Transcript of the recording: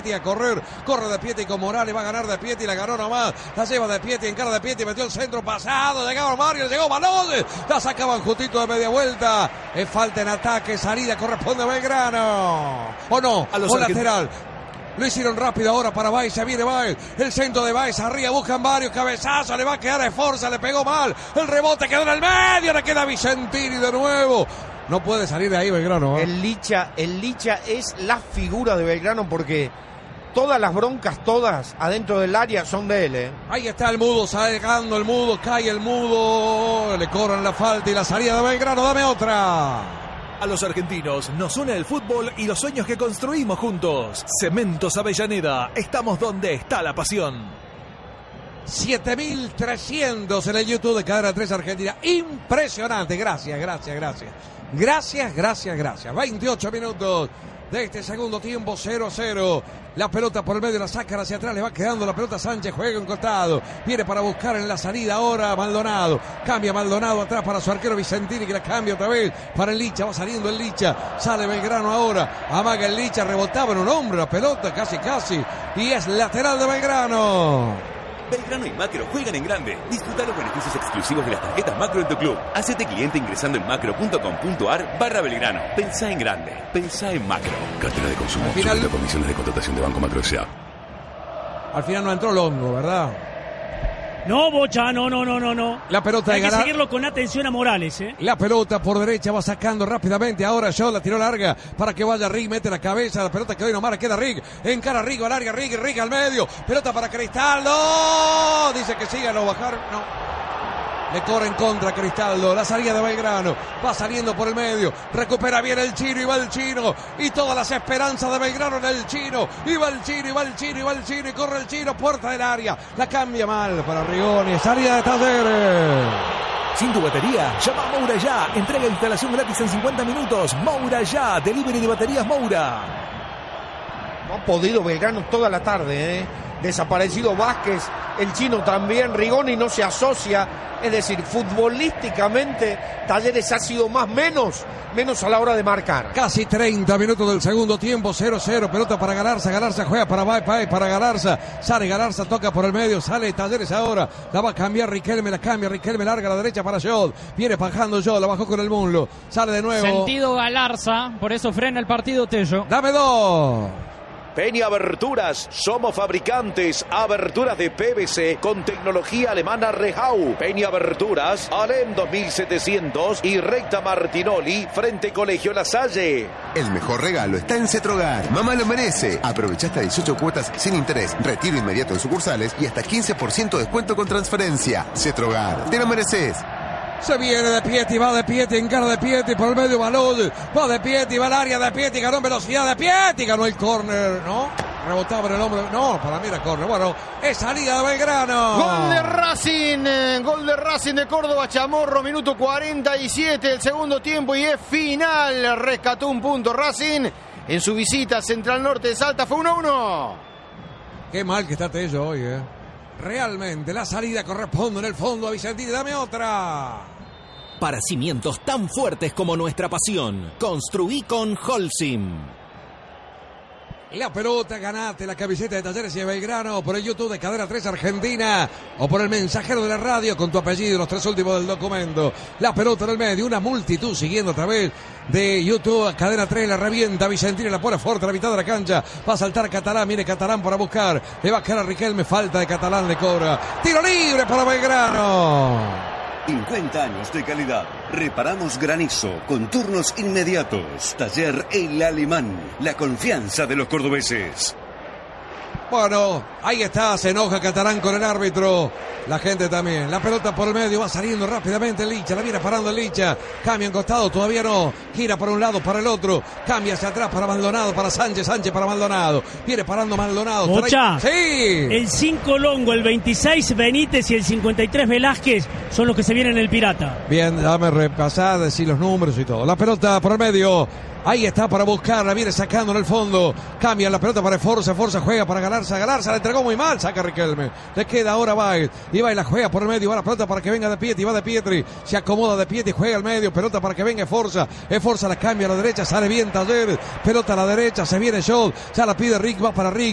a correr, corre de Pietri con Morales, va a ganar de Pietri, la ganó nomás, la lleva de Pietri, encara de Pietri, metió el centro pasado, llegaba Mario, llegó Balones, la sacaban justito de media vuelta, es falta en ataque, salida corresponde a Belgrano, o no, o lateral. Lo hicieron rápido ahora para Baez, se viene Baez, el centro de Baez, arriba buscan varios cabezazos, le va a quedar a Esforza, le pegó mal, el rebote quedó en el medio, le queda Vicentini de nuevo. No puede salir de ahí Belgrano, ¿eh? El Licha es la figura de Belgrano porque todas las broncas, todas adentro del área son de él, ¿eh? Ahí está el Mudo, sacando el Mudo, cae el Mudo, le cobran la falta y la salida de Belgrano, dame otra. A los argentinos nos une el fútbol y los sueños que construimos juntos. Cementos Avellaneda, estamos donde está la pasión. 7.300 en el YouTube de Cadena 3 Argentina. Impresionante, gracias. 28 minutos de este segundo tiempo, 0-0. La pelota por el medio, la sacan hacia atrás, le va quedando la pelota Sánchez, juega en costado, viene para buscar en la salida ahora Maldonado, cambia Maldonado atrás para su arquero Vicentini, que la cambia otra vez para el Licha, va saliendo el Licha, sale Belgrano ahora, amaga el Licha, rebotaba en un hombre la pelota, casi, y es lateral de Belgrano. Belgrano y Macro juegan en grande. Disfruta los beneficios exclusivos de las tarjetas Macro en tu club. Hacete cliente ingresando en macro.com.ar/Belgrano. Pensá en grande. Pensá en Macro. Cartera de consumo. Final... Sujeta a condiciones de contratación de Banco Macro S.A. Al final no entró Longo, ¿verdad? No, Bocha, no. La pelota hay de que seguirlo con atención a Morales, ¿eh? La pelota por derecha va sacando rápidamente. Ahora yo la tiró larga para que vaya Rig, mete la cabeza. La pelota que hoy nomás queda Rig. Encara Rig al área, Rig al medio. Pelota para Cristaldo. Dice que siga, no bajar, no. Le corre en contra a Cristaldo, la salida de Belgrano, va saliendo por el medio, recupera bien el Chino y va el Chino, y todas las esperanzas de Belgrano en el Chino, y va el Chino, y corre el Chino, puerta del área, la cambia mal para Rigoni, salida de Talleres. Sin tu batería, llama a Moura Ya, entrega instalación gratis en 50 minutos, Moura Ya, delivery de baterías Moura. No ha podido Belgrano toda la tarde, ¿eh? Desaparecido Vázquez, el Chino también, Rigoni no se asocia, es decir, futbolísticamente Talleres ha sido menos a la hora de marcar. Casi 30 minutos del segundo tiempo, 0-0, pelota para Galarza juega para Baez, para Galarza, sale Galarza, toca por el medio, sale Talleres ahora, la va a cambiar Riquelme, Riquelme larga a la derecha para Jod, viene bajando Jod, la bajó con el muslo, sale de nuevo. Sentido Galarza, por eso frena el partido Tello. Dame dos. Peña Aberturas, somos fabricantes, aberturas de PVC con tecnología alemana Rehau. Peña Aberturas, Alem 2700 y Recta Martinoli, frente Colegio La Salle. El mejor regalo está en Cetrogar. Mamá lo merece. Aprovecha hasta 18 cuotas sin interés, retiro inmediato en sucursales y hasta 15% de descuento con transferencia. Cetrogar, te lo mereces. Se viene de Pietri, va de Pietri, encara de Pietri, por el medio Balón, va de Pietri, va al área de Pietri, ganó en velocidad de Pietri, ganó el córner, ¿no? Rebotaba en el hombro, no, para mí era córner, bueno, es salida de Belgrano. Gol de Racing de Córdoba, Chamorro, minuto 47 del segundo tiempo y es final, rescató un punto Racing en su visita a Central Norte de Salta, fue 1-1. Qué mal que está Tello hoy, Realmente la salida corresponde en el fondo a Vicentini, dame otra. Para cimientos tan fuertes como nuestra pasión, construí con Holcim. La pelota, ganate la camiseta de Talleres y de Belgrano por el YouTube de Cadena 3 Argentina o por el mensajero de la radio con tu apellido, los tres últimos del documento. La pelota en el medio, una multitud siguiendo a través de YouTube a Cadena 3, la revienta Vicentini, la pone fuerte a la mitad de la cancha, va a saltar Catalán, viene Catalán para buscar, le va a quedar a Riquelme, falta de Catalán, le cobra. Tiro libre para Belgrano. 50 años de calidad. Reparamos granizo con turnos inmediatos. Taller El Alemán. La confianza de los cordobeses. Bueno, ahí está, se enoja Catalán con el árbitro. La gente también. La pelota por el medio, va saliendo rápidamente el Licha. La viene parando el Licha. Cambia en costado, todavía no. Gira para un lado, para el otro. Cambia hacia atrás para Maldonado, para Sánchez. Sánchez para Maldonado. Viene parando Maldonado. Bocha. Sí. El 5 Longo, el 26 Benítez y el 53 Velázquez son los que se vienen en el Pirata. Bien, dame repasar, decir los números y todo. La pelota por el medio. Ahí está para buscarla, viene sacando en el fondo. Cambia la pelota para Forza juega para Galarza. Galarza la entregó muy mal, saca Riquelme. Le queda ahora Baez. Y Baez la juega por el medio. Va la pelota para que venga de Pietri. Va de Pietri. Se acomoda de Pietri, juega al medio. Pelota para que venga Forza. Forza la cambia a la derecha, sale bien Talleres. Pelota a la derecha, se viene Jod. Ya la pide Rick, va para Rick.